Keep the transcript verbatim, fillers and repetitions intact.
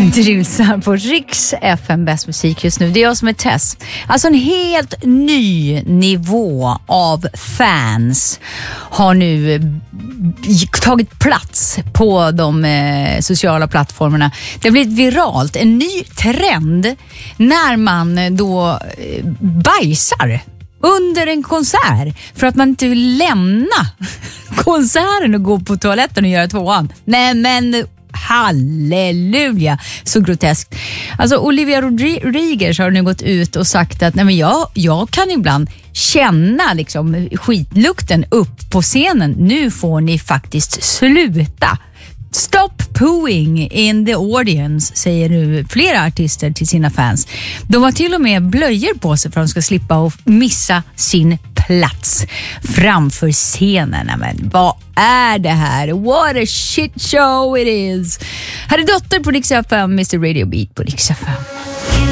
Drillsar på Riks F M, bäst musik just nu. Det är jag som är Tess. Alltså en helt ny nivå av fans har nu tagit plats på de eh, sociala plattformarna. Det har blivit viralt. En ny trend när man då eh, bajsar under en konsert för att man inte vill lämna konserten och gå på toaletten och göra tvåan. Nej men halleluja, så groteskt. Alltså Olivia Rodriguez har nu gått ut och sagt att nej men jag, jag kan ibland känna liksom skitlukten upp på scenen. Nu får ni faktiskt sluta. Stop pooing in the audience, säger nu flera artister till sina fans. De har till och med blöjor på sig för att de ska slippa att missa sin plats framför scenen. Men vad är det här? What a shit show it is. Här är Dotter på Rix F M, mister Radio Beat på Rix F M.